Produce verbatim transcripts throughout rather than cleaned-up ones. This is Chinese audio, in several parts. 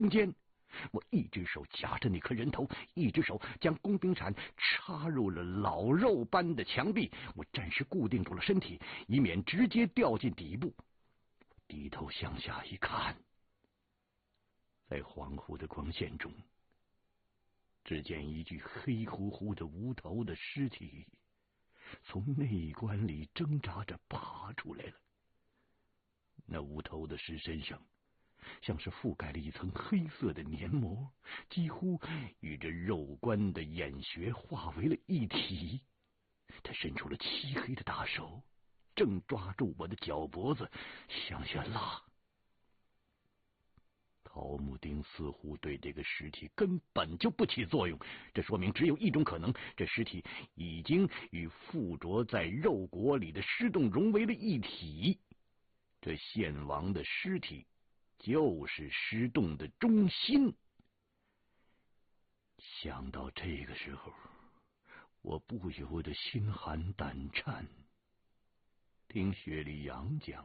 中间。我一只手夹着那颗人头，一只手将工兵铲插入了老肉般的墙壁，我暂时固定住了身体，以免直接掉进底部。低头向下一看，在恍惚的光线中，只见一具黑乎乎的无头的尸体从内棺里挣扎着爬出来了。那无头的尸身上像是覆盖了一层黑色的黏膜，几乎与这肉棺的眼穴化为了一体。他伸出了漆黑的大手，正抓住我的脚脖子向下拉。陶木丁似乎对这个尸体根本就不起作用，这说明只有一种可能，这尸体已经与附着在肉果里的尸洞融为了一体。这献王的尸体就是尸洞的中心。想到这个时候，我不由得心寒胆颤。听雪里阳讲，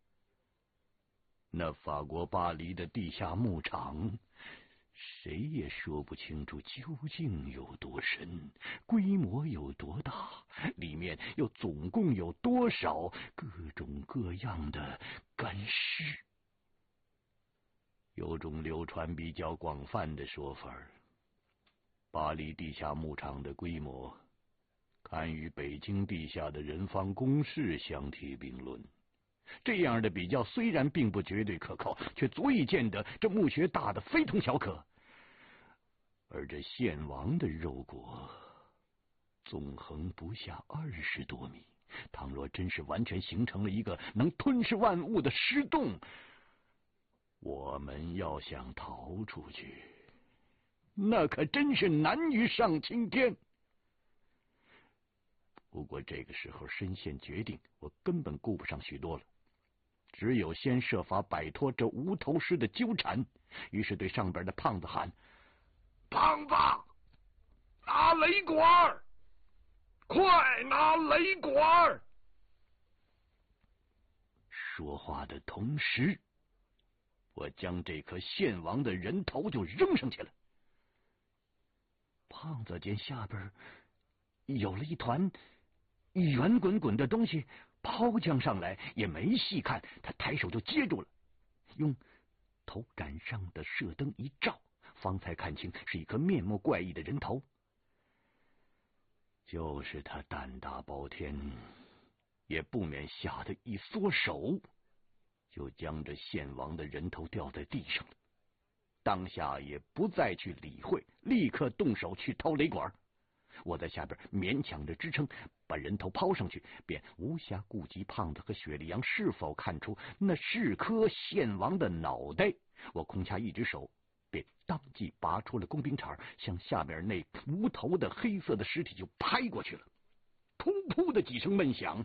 那法国巴黎的地下牧场，谁也说不清楚究竟有多深，规模有多大，里面又总共有多少各种各样的干尸。有种流传比较广泛的说法，巴黎地下牧场的规模堪与北京地下的人方公室相提并论。这样的比较虽然并不绝对可靠，却足以见得这墓穴大的非同小可。而这献王的肉果纵横不下二十多米，倘若真是完全形成了一个能吞噬万物的尸洞，我们要想逃出去，那可真是难于上青天。不过这个时候身陷绝境，我根本顾不上许多了，只有先设法摆脱这无头尸的纠缠。于是对上边的胖子喊：“胖子，拿雷管，快拿雷管！”说话的同时，我将这颗献王的人头就扔上去了。胖子见下边有了一团圆滚滚的东西抛将上来，也没细看，他抬手就接住了，用头杆上的射灯一照，方才看清是一颗面目怪异的人头。就是他胆大包天，也不免吓得一缩手，就将这献王的人头掉在地上了。当下也不再去理会，立刻动手去掏雷管。我在下边勉强着支撑，把人头抛上去，便无暇顾及胖子和雪莉杨是否看出那是颗献王的脑袋。我空掐一只手，便当即拔出了工兵铲，向下面那无头的黑色的尸体就拍过去了。噗噗的几声闷响，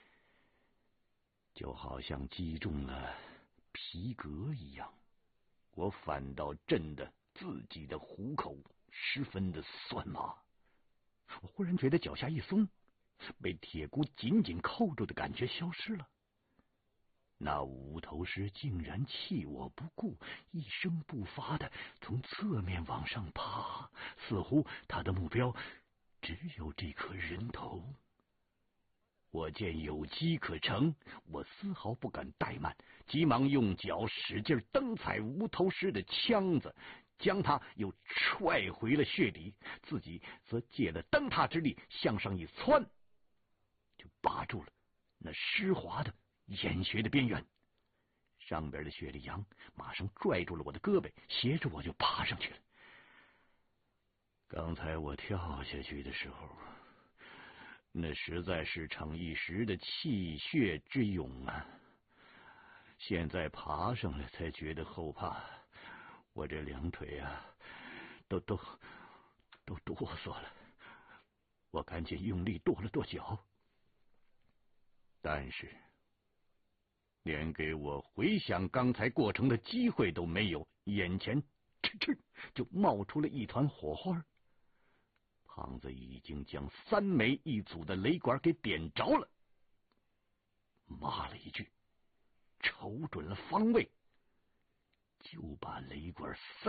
就好像击中了皮革一样，我反倒震得自己的虎口十分的酸麻。我忽然觉得脚下一松，被铁箍紧紧扣住的感觉消失了。那无头尸竟然弃我不顾，一声不发的从侧面往上爬，似乎他的目标只有这颗人头。我见有机可乘，我丝毫不敢怠慢，急忙用脚使劲蹬踩无头尸的枪子，将他又踹回了穴底，自己则借了蹬踏之力向上一窜，就拔住了那湿滑的眼穴的边缘。上边的雪莉杨马上拽住了我的胳膊，携着我就爬上去了。刚才我跳下去的时候，那实在是逞一时的气血之勇啊！现在爬上来才觉得后怕，我这两腿啊，都都都哆嗦了。我赶紧用力跺了跺脚，但是连给我回想刚才过程的机会都没有，眼前哧哧就冒出了一团火花。胖子已经将三枚一组的雷管给点着了，骂了一句，瞅准了方位，就把雷管塞